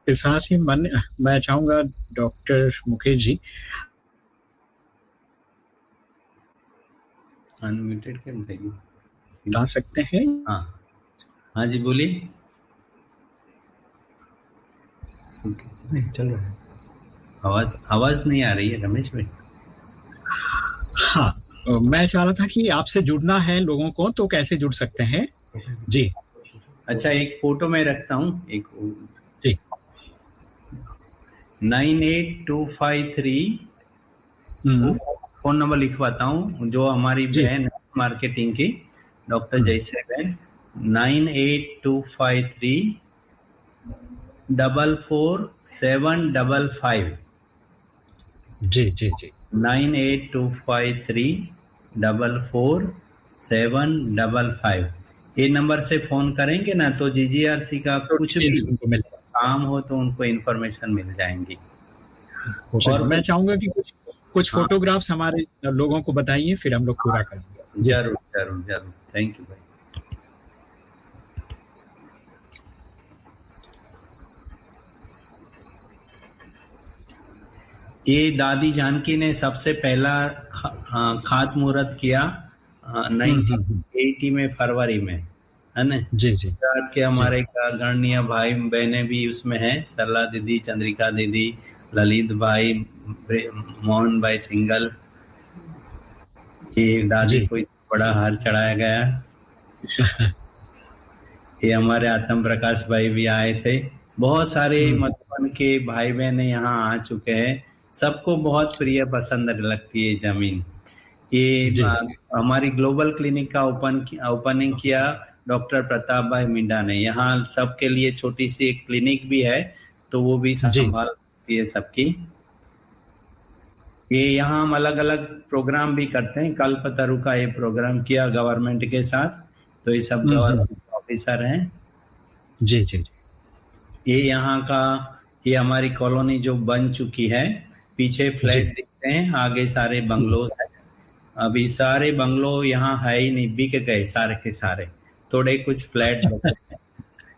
इस साथ ही मैं चाहूंगा डॉक्टर मुकेश जी अनम्यूटेड क्या बताइए, बता सकते हैं। हाँ हाँ जी बोलिए। नहीं चल रहा है, आवाज नहीं आ रही है रमेश भाई। हाँ, मैं चाह रहा था कि आपसे जुड़ना है लोगों को, तो कैसे जुड़ सकते हैं जी। अच्छा एक फोटो मैं रखता हूँ, एक जी 98253 फोन नंबर लिखवाता हूँ, जो हमारी जी बहन है मार्केटिंग की, डॉक्टर हम्म, जयश्री बहन। 98253 44755। जी जी जी 98253 44755। ये नंबर से फोन करेंगे ना तो जीजीआरसी का तो कुछ भी डिटेल्स उनको मिलेगा। काम हो तो उनको इन्फॉर्मेशन मिल जाएंगी। चलिए, और मैं कुछ, चाहूंगा कि कुछ हाँ फोटोग्राफ्स हमारे लोगों को बताइए, फिर हम लोग पूरा करेंगे जी। जरूर जरूर जरूर, थैंक यू भाई। ये दादी जानकी ने सबसे पहला खात मुहूर्त किया हम्म। 1980 में, फरवरी में, है ना। जी जी गुजरात के जी हमारे गणनीय भाई बहने भी उसमें हैं, सरला दीदी, चंद्रिका दीदी, ललित भाई, मोहन भाई सिंगल। ये दादी जी को बड़ा हार चढ़ाया गया। ये हमारे आत्म प्रकाश भाई भी आए थे। बहुत सारे हम्म, मधुबन के भाई बहन यहाँ आ चुके हैं। सबको बहुत प्रिय पसंद लगती है जमीन। ये जी हमारी ग्लोबल क्लिनिक का ओपनिंग किया डॉक्टर प्रताप भाई मिंडा ने। यहाँ सबके लिए छोटी सी एक क्लिनिक भी है, तो वो भी जी संभालती है सबकी। ये यहाँ हम अलग अलग प्रोग्राम भी करते हैं। कल्पतरु का ये प्रोग्राम किया गवर्नमेंट के साथ, तो ये सब हम्म। गवर्नमेंट ऑफिसर हैं। जी जी ये यहाँ का, ये हमारी कॉलोनी जो बन चुकी है, पीछे जी फ्लैट दिखते हैं, आगे सारे हम्म, बंगलोज हैं। अभी सारे बंगलो यहाँ है ही नहीं, बिक गए सारे के सारे, थोड़े कुछ फ्लैट बचे।